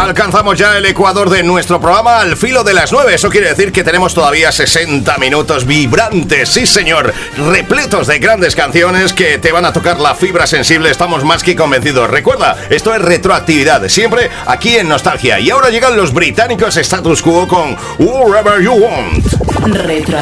Alcanzamos ya el ecuador de nuestro programa al filo de las 9. Eso quiere decir que tenemos todavía 60 minutos vibrantes, sí señor, repletos de grandes canciones que te van a tocar la fibra sensible. Estamos más que convencidos. Recuerda, esto es retroactividad, siempre aquí en Nostalgia. Y ahora llegan los británicos Status Quo con Wherever You Want. Retro